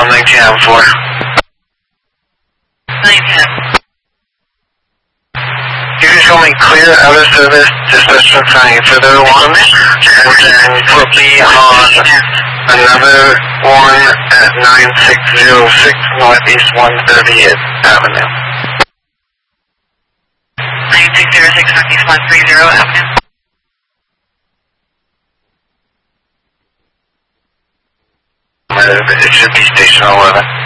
1904. 910. You can show me clear out of service to Special Flying for the one, and then put me on another one at 9606 Northeast 130th Avenue. 9606 Northeast 130 Avenue. It should be Station 11.